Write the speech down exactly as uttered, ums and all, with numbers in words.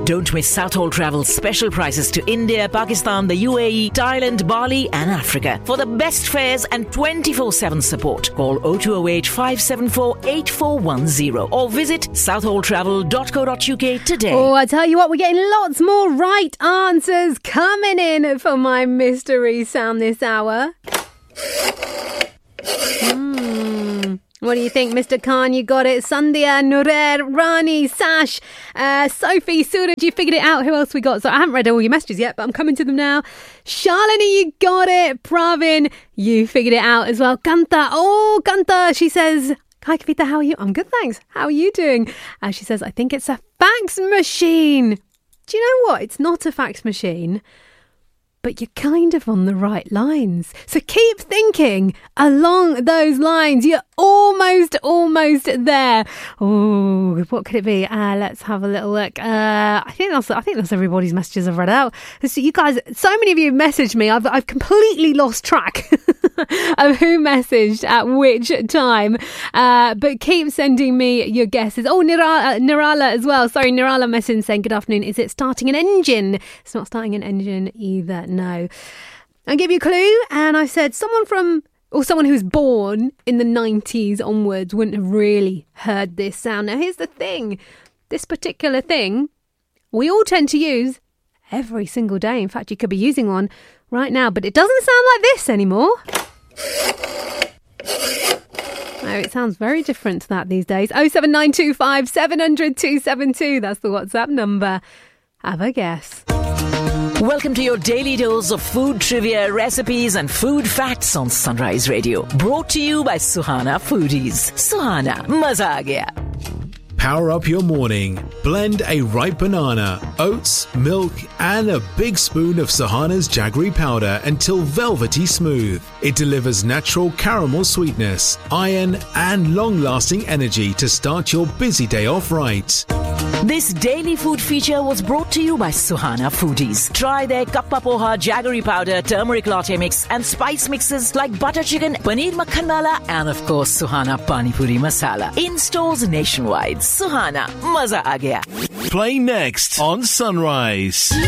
Don't miss Southall Travel's special prices to India, Pakistan, the U A E, Thailand, Bali and Africa. For the best fares and twenty-four seven support, call oh two oh eight, five seven four, eight four one oh or visit southall travel dot co dot uk today. Oh, I tell you what, we're getting lots more right answers coming in for my mystery sound this hour. Hmm. What do you think, Mister Khan? You got it. Sandhya, Nurer, Rani, Sash, uh, Sophie, Suraj, you figured it out. Who else we got? So I haven't read all your messages yet, but I'm coming to them now. Shalini, you got it. Pravin, you figured it out as well. Kanta, oh, Kanta, she says, hi, Kavita, how are you? I'm good, thanks. How are you doing? Uh, she says, I think it's a fax machine. Do you know what? It's not a fax machine, but you're kind of on the right lines. So keep thinking along those lines. You're almost, almost there. Oh, what could it be? Uh, let's have a little look. Uh, I think that's I think that's everybody's messages I've read out. So you guys, so many of you messaged me. I've I've completely lost track of who messaged at which time. Uh, but keep sending me your guesses. Oh, Nirala, Nirala as well. Sorry, Nirala messaging saying, good afternoon. Is it starting an engine? It's not starting an engine either. No. I'll give you a clue. And I said someone from, or someone who was born in the nineties onwards wouldn't have really heard this sound. Now, here's the thing. This particular thing, we all tend to use every single day. In fact, you could be using one right now, but it doesn't sound like this anymore. No, it sounds very different to that these days. oh seven nine two five, seven hundred, two seven two. That's the WhatsApp number. Have a guess. Welcome to your daily dose of food trivia, recipes and food facts on Sunrise Radio. Brought to you by Suhana Foodies. Suhana, maza aa gaya. Power up your morning. Blend a ripe banana, oats, milk, and a big spoon of Suhana's jaggery powder until velvety smooth. It delivers natural caramel sweetness, iron, and long-lasting energy to start your busy day off right. This daily food feature was brought to you by Suhana Foodies. Try their kappa poha, jaggery powder, turmeric latte mix and spice mixes like butter chicken, paneer makhan wala and of course Suhana Pani Puri Masala. In stores nationwide. Suhana, maza aa gaya. Play next on Sunrise.